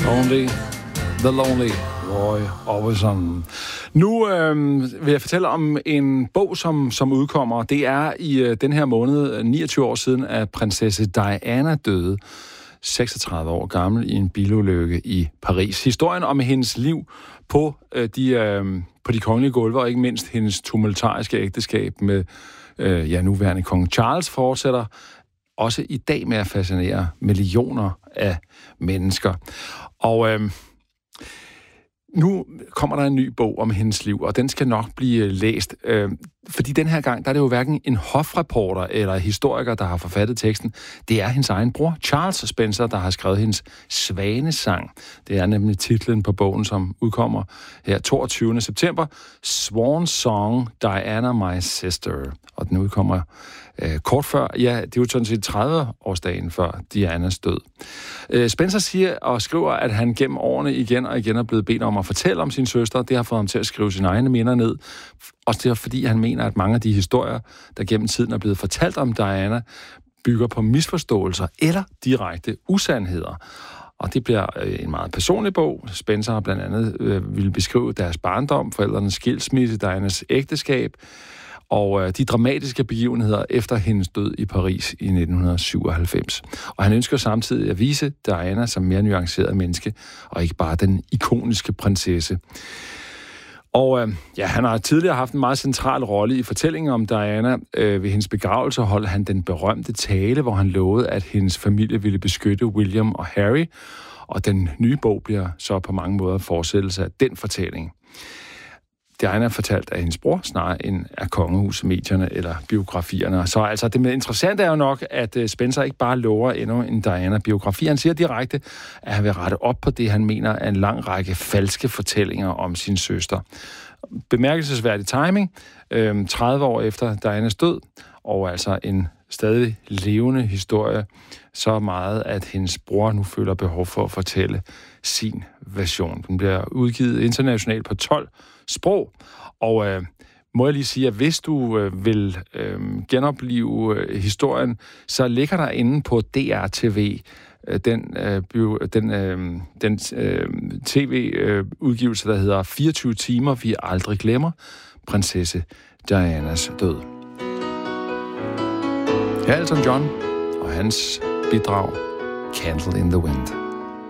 Only the lonely Roy Orbison. Nu vil jeg fortælle om en bog, som udkommer. Det er i den her måned 29 år siden, at prinsesse Diana døde, 36 år gammel, i en bilulykke i Paris. Historien om hendes liv på de kongelige gulve, og ikke mindst hendes tumultariske ægteskab med nuværende kong Charles fortsætter også i dag med at fascinere millioner af mennesker. Og nu kommer der en ny bog om hendes liv, og den skal nok blive læst. Fordi den her gang, der er det jo hverken en hofreporter eller historiker, der har forfattet teksten. Det er hendes egen bror, Charles Spencer, der har skrevet hendes Svanesang. Det er nemlig titlen på bogen, som udkommer her 22. september. Swan Song, Diana, My Sister. Og den udkommer kort før, det er jo sådan set 30-årsdagen før Dianas død. Spencer siger og skriver, at han gennem årene igen og igen er blevet bedt om at fortælle om sin søster. Det har fået ham til at skrive sine egne minder ned. Også det er, fordi han mener, at mange af de historier, der gennem tiden er blevet fortalt om Diana, bygger på misforståelser eller direkte usandheder. Og det bliver en meget personlig bog. Spencer har blandt andet ville beskrive deres barndom, forældrenes skilsmisse, Dianas ægteskab, og de dramatiske begivenheder efter hendes død i Paris i 1997. Og han ønsker samtidig at vise Diana som mere nuanceret menneske, og ikke bare den ikoniske prinsesse. Og han har tidligere haft en meget central rolle i fortællingen om Diana. Ved hendes begravelse holdt han den berømte tale, hvor han lovede, at hendes familie ville beskytte William og Harry. Og den nye bog bliver så på mange måder fortsættelse af den fortælling. Diana er fortalt af hendes bror, snarere end af kongehuset, medierne eller biografierne. Så altså, det interessante er jo nok, at Spencer ikke bare lover endnu en Diana-biografi. Han siger direkte, at han vil rette op på det, han mener er en lang række falske fortællinger om sin søster. Bemærkelsesværdig timing, 30 år efter Dianas død, og altså en stadig levende historie, så meget, at hendes bror nu føler behov for at fortælle sin version. Den bliver udgivet internationalt på 12 sprog, og må jeg lige sige, at hvis du vil genopleve historien, så ligger der inde på DRTV den tv-udgivelse, der hedder 24 timer, vi aldrig glemmer, prinsesse Dianas død. Her er Elton John og hans bidrag Candle in the Wind.